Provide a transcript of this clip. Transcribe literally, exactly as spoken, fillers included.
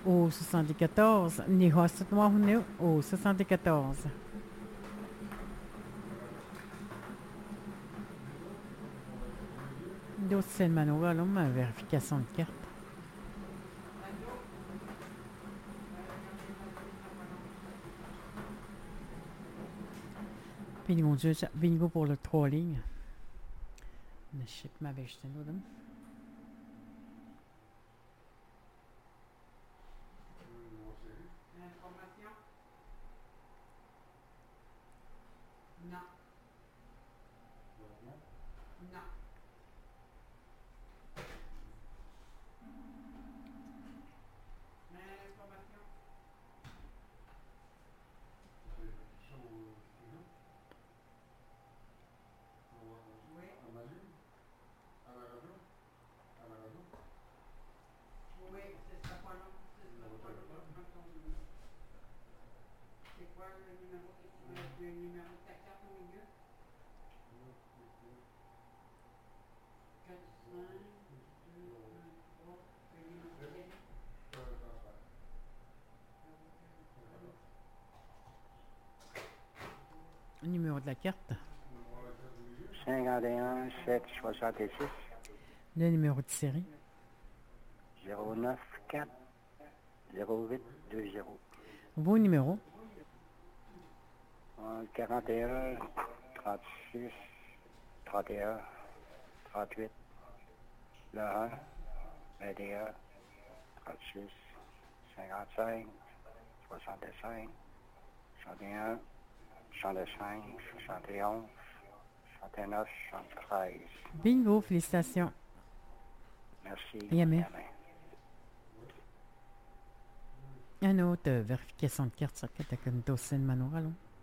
au soixante-quatorze. Ni hostet moi nu au soixante-quatorze. D'autres c'est le manuel, ma vérification de carte. Bingo, bingo pour le trois lignes. Je sais pas ma veste, madame. L'information? Non. Non. L'information? Oui. Oui, c'est ça quoi non? C'est ça quoi non? C'est quoi le numéro que tu veux? Le numéro de ta carte au milieu? quatre, cinq, deux, un, trois. Le numéro de série? Le numéro de la carte. cinquante et un, sept, soixante-six. Le numéro de série. zéro neuf quatre zéro huit deux zéro. Vos numéros. quarante et un, trente-six, trente et un, trente-huit. Le un, vingt et un, trente-six, cinquante-cinq, soixante-cinq, soixante et un, soixante-cinq, soixante et onze, soixante-neuf, soixante-treize. Bingo, félicitations. Merci. Yamé. Un autre euh, vérification de carte sur quatre avec une docine manuelle.